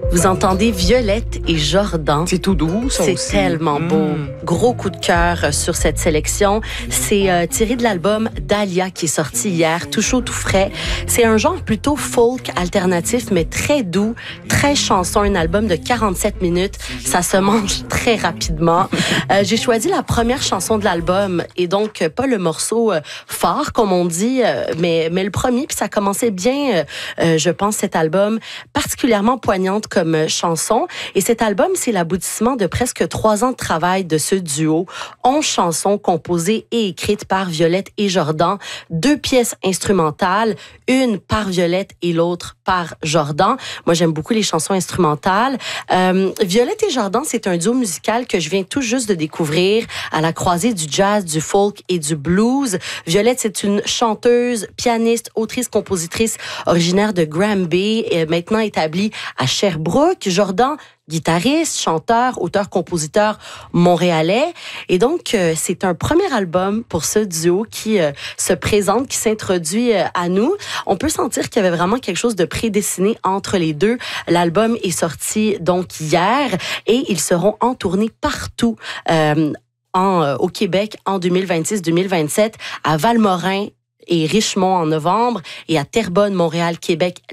Vous entendez Violette et Jordan. C'est tout doux, ça aussi. C'est tellement beau. Gros coup de cœur sur cette sélection. C'est tiré de l'album Dahlia qui est sorti hier, tout chaud, tout frais. C'est un genre plutôt folk alternatif, mais très doux, très chanson. Un album de 47 minutes. Ça se mange très rapidement. J'ai choisi la première chanson de l'album et donc pas le morceau fort, comme on dit, mais le premier. Puis ça commençait bien, je pense, cet album, particulièrement poignante comme chanson. Et cet album, c'est l'aboutissement de presque 3 ans de travail de ce duo. 11 chansons composées et écrites par Violette et Jordan. 2 pièces instrumentales, une par Violette et l'autre par Jordan. Moi, j'aime beaucoup les chansons instrumentales. Violette et Jordan, c'est un duo musical que je viens tout juste de découvrir à la croisée du jazz, du folk et du blues. Violette, c'est une chanteuse, pianiste, autrice, compositrice originaire de Granby, maintenant établie à Sherbrooke. Jordan, guitariste, chanteur, auteur-compositeur montréalais. Et donc, c'est un premier album pour ce duo qui se présente, qui s'introduit à nous. On peut sentir qu'il y avait vraiment quelque chose de prédestiné entre les deux. L'album est sorti donc hier et ils seront en tournée partout au Québec en 2026-2027, à Valmorin et Richmond en novembre et à Terrebonne, Montréal, Québec